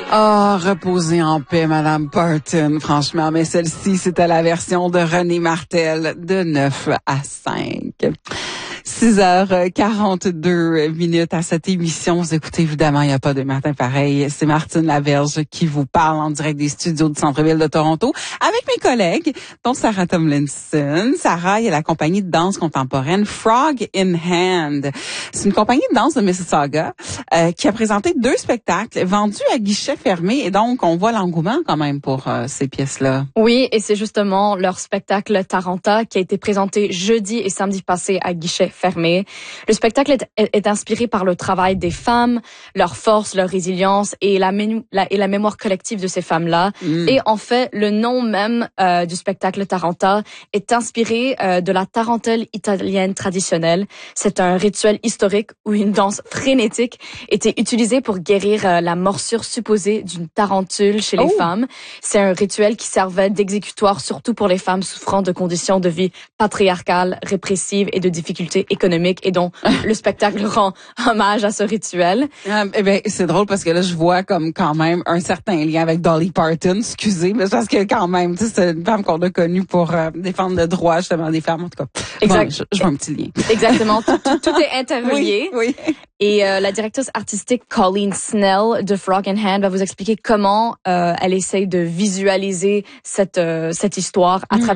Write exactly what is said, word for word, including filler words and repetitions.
Ah, oh, reposez en paix, Madame Parton, franchement. Mais celle-ci, c'était la version de René Martel de neuf à cinq. six heures quarante-deux minutes à cette émission. Vous écoutez, évidemment, il n'y a pas de matin pareil. C'est Martine Laverge qui vous parle en direct des studios du centre-ville de Toronto avec mes collègues, dont Sarah Tomlinson. Sarah est la compagnie de danse contemporaine Frog in Hand. C'est une compagnie de danse de Mississauga euh, qui a présenté deux spectacles vendus à guichet fermé. Et donc, on voit l'engouement quand même pour euh, ces pièces-là. Oui, et c'est justement leur spectacle Taranta qui a été présenté jeudi et samedi passé à guichet fermé. Le spectacle est, est, est inspiré par le travail des femmes, leur force, leur résilience et la, ménu, la, et la mémoire collective de ces femmes-là. Mm. Et en fait, le nom même euh, du spectacle Taranta est inspiré euh, de la tarentelle italienne traditionnelle. C'est un rituel historique où une danse frénétique était utilisée pour guérir euh, la morsure supposée d'une tarentule chez les oh. femmes. C'est un rituel qui servait d'exécutoire surtout pour les femmes souffrant de conditions de vie patriarcales, répressives et de difficultés économique et dont le spectacle rend hommage à ce rituel. Ah, eh ben c'est drôle parce que là je vois comme quand même un certain lien avec Dolly Parton, excusez, mais parce que quand même, tu sais, c'est une femme qu'on a connue pour euh, défendre le droit justement des femmes en tout cas. Exact. Bon, je, je vois un petit lien. Exactement, tout, tout, tout est interrelié. Oui, oui. Et euh, la directrice artistique Colleen Snell de Frog in Hand va vous expliquer comment euh, elle essaye de visualiser cette euh, cette histoire à mm. travers